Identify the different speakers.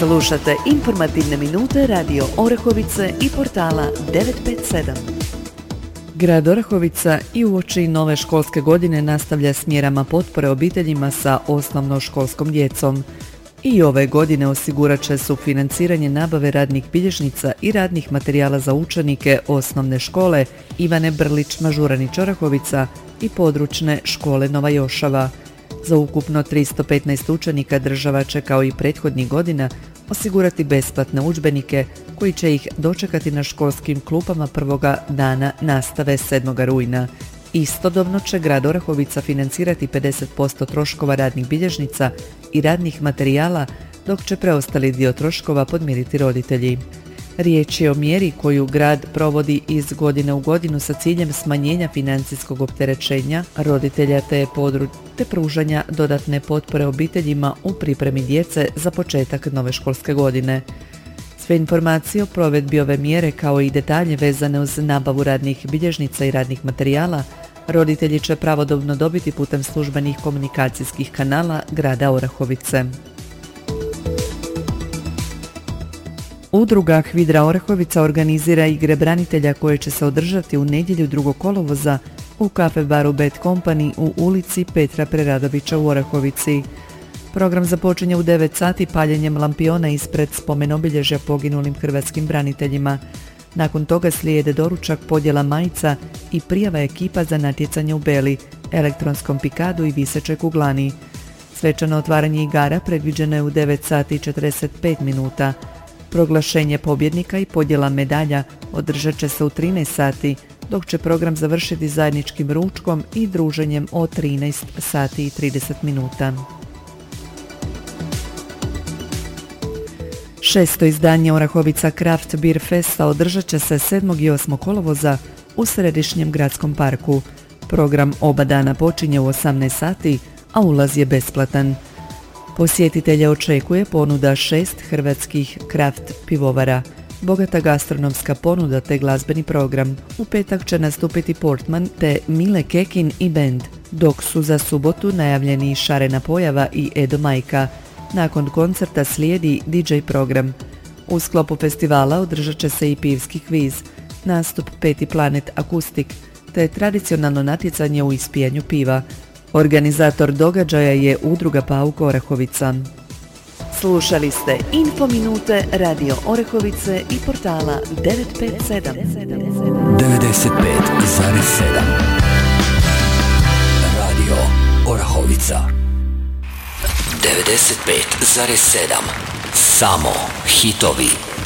Speaker 1: Slušate informativne minute Radio Orahovice i portala 957. Grad Orahovica i uoči nove školske godine nastavlja s mjerama potpore obiteljima sa osnovnoškolskom djecom. I ove godine osigurat će sufinanciranje nabave radnih bilježnica i radnih materijala za učenike osnovne škole Ivane Brlić-Mažuranić Orahovica i područne škole Nova Jošava. Za ukupno 315 učenika država će kao i prethodnih godina osigurati besplatne udžbenike koji će ih dočekati na školskim klupama prvoga dana nastave 7. rujna. Istodobno će grad Orahovica financirati 50% troškova radnih bilježnica i radnih materijala, dok će preostali dio troškova podmiriti roditelji. Riječ je o mjeri koju grad provodi iz godine u godinu sa ciljem smanjenja financijskog opterećenja roditelja te pružanja dodatne potpore obiteljima u pripremi djece za početak nove školske godine. Sve informacije o provedbi ove mjere kao i detalje vezane uz nabavu radnih bilježnica i radnih materijala roditelji će pravodobno dobiti putem službenih komunikacijskih kanala grada Orahovice. Udruga Hvidra Orahovica organizira igre branitelja koje će se održati u nedjelju 2. kolovoza u kafe baru Bad Company u ulici Petra Preradovića u Orahovici. Program započinje u 9 sati paljenjem lampiona ispred spomenobilježja poginulim hrvatskim braniteljima. Nakon toga slijede doručak, podjela majica i prijava ekipa za natjecanje u beli, elektronskom pikadu i visećoj kuglani. Svečano otvaranje igara predviđeno je u 9 sati i 45 minuta. Proglašenje pobjednika i podjela medalja održat će se u 13 sati, dok će program završiti zajedničkim ručkom i druženjem o 13 sati i 30 minuta. 6. izdanje Orahovica Craft Beer Festa održat će se 7. i 8. kolovoza u središnjem gradskom parku. Program oba dana počinje u 18 sati, a ulaz je besplatan. Posjetitelje očekuje ponuda 6 hrvatskih kraft pivovara, bogata gastronomska ponuda te glazbeni program. U petak će nastupiti Portman te Mile Kekin i band, dok su za subotu najavljeni Šarena Pojava i Edo Majka. Nakon koncerta slijedi DJ program. U sklopu festivala održat će se i pivski kviz, nastup Peti Planet Akustik te tradicionalno natjecanje u ispijanju piva. Organizator događaja je Udruga Pauk Orahovica. Slušali ste Info minute Radio Orahovice i portala 957.
Speaker 2: 95,7 Radio Orahovica. 95,7 Samo hitovi.